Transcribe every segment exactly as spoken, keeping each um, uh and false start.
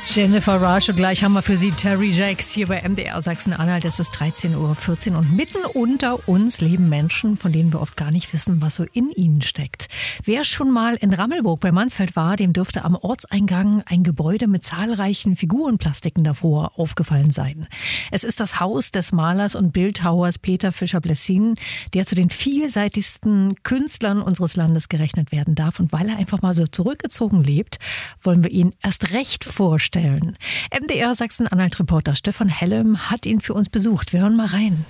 Jennifer Rush, und gleich haben wir für Sie Terry Jacks hier bei M D R Sachsen-Anhalt. Es ist dreizehn Uhr vierzehn und mitten unter uns leben Menschen, von denen wir oft gar nicht wissen, was so in ihnen steckt. Wer schon mal in Rammelburg bei Mansfeld war, dem dürfte am Ortseingang ein Gebäude mit zahlreichen Figurenplastiken davor aufgefallen sein. Es ist das Haus des Malers und Bildhauers Peter Fischer-Blessin, der zu den vielseitigsten Künstlern unseres Landes gerechnet werden darf. Und weil er einfach mal so zurückgezogen lebt, wollen wir ihn erst recht vorstellen. M D R Sachsen-Anhalt-Reporter Stefan Hellem hat ihn für uns besucht. Wir hören mal rein.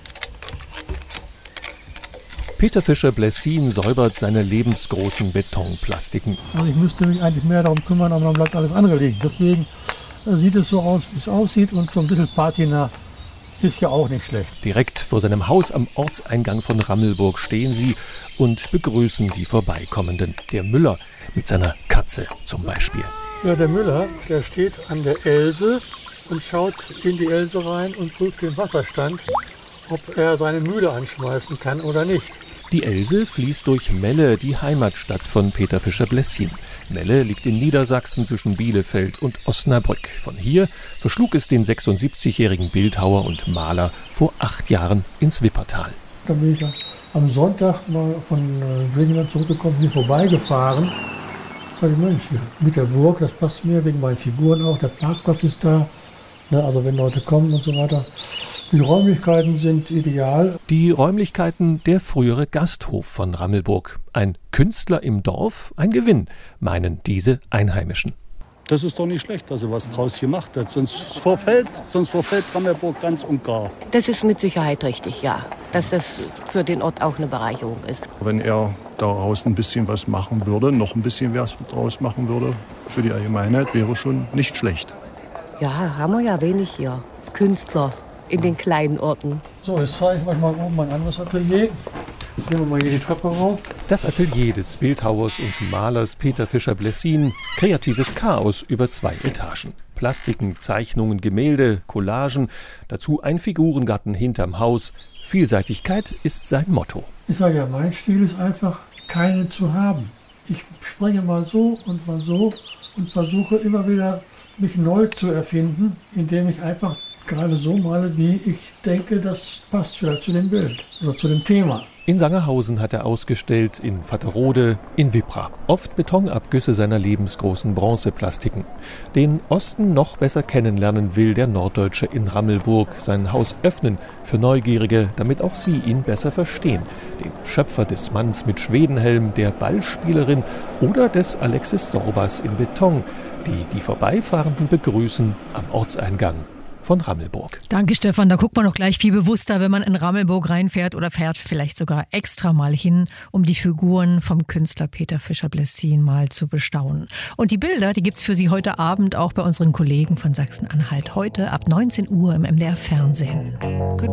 Peter Fischer-Blessin säubert seine lebensgroßen Betonplastiken. Also ich müsste mich eigentlich mehr darum kümmern, aber dann bleibt alles andere liegen. Deswegen sieht es so aus, wie es aussieht, und so ein bisschen Patina ist ja auch nicht schlecht. Direkt vor seinem Haus am Ortseingang von Rammelburg stehen sie und begrüßen die Vorbeikommenden. Der Müller mit seiner Katze zum Beispiel. Ja, der Müller, der steht an der Else und schaut in die Else rein und prüft den Wasserstand, ob er seine Mühle anschmeißen kann oder nicht. Die Else fließt durch Melle, die Heimatstadt von Peter Fischer-Blessin. Melle liegt in Niedersachsen zwischen Bielefeld und Osnabrück. Von hier verschlug es den sechsundsiebzigjährigen Bildhauer und Maler vor acht Jahren ins Wippertal. Da bin ich am Sonntag mal von Griechenland zurückgekommen, hier vorbeigefahren. Sag ich, Mensch, mit der Burg, das passt mir wegen meinen Figuren auch. Der Parkplatz ist da, ne, also wenn Leute kommen und so weiter. Die Räumlichkeiten sind ideal. Die Räumlichkeiten der frühere Gasthof von Rammelburg. Ein Künstler im Dorf, ein Gewinn, meinen diese Einheimischen. Das ist doch nicht schlecht, dass er was draus gemacht hat. Sonst verfällt, sonst verfällt Rammelburg ganz und gar. Das ist mit Sicherheit richtig, ja. Dass das für den Ort auch eine Bereicherung ist. Wenn er daraus ein bisschen was machen würde, noch ein bisschen was draus machen würde, für die Allgemeinheit, wäre schon nicht schlecht. Ja, haben wir ja wenig hier. Künstler in den kleinen Orten. So, jetzt zeige ich euch mal oben mein anderes Atelier. Jetzt gehen wir mal hier die Treppe rauf. Das Atelier des Bildhauers und Malers Peter Fischer-Blessin. Kreatives Chaos über zwei Etagen. Plastiken, Zeichnungen, Gemälde, Collagen. Dazu ein Figurengarten hinterm Haus. Vielseitigkeit ist sein Motto. Ich sage ja, mein Stil ist einfach, keine zu haben. Ich springe mal so und mal so und versuche immer wieder, mich neu zu erfinden, indem ich einfach gerade so male, wie ich denke, das passt vielleicht zu dem Bild oder zu dem Thema. In Sangerhausen hat er ausgestellt, in Vatterode, in Wippra. Oft Betonabgüsse seiner lebensgroßen Bronzeplastiken. Den Osten noch besser kennenlernen will der Norddeutsche in Rammelburg sein Haus öffnen für Neugierige, damit auch sie ihn besser verstehen. Den Schöpfer des Manns mit Schwedenhelm, der Ballspielerin oder des Alexis Sorbas in Beton, die die Vorbeifahrenden begrüßen am Ortseingang von Rammelburg. Danke, Stefan. Da guckt man noch gleich viel bewusster, wenn man in Rammelburg reinfährt, oder fährt vielleicht sogar extra mal hin, um die Figuren vom Künstler Peter Fischer-Blessin mal zu bestaunen. Und die Bilder, die gibt's für Sie heute Abend auch bei unseren Kollegen von Sachsen-Anhalt. Heute ab neunzehn Uhr im M D R Fernsehen.